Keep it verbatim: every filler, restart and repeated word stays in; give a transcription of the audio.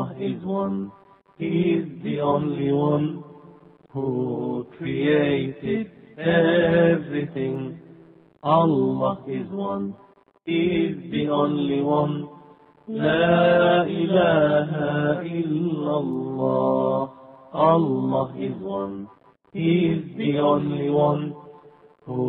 Allah is one. He is the only one who created everything. Allah is one. He is the only one. La ilaha illallah. Allah is one. He is the only one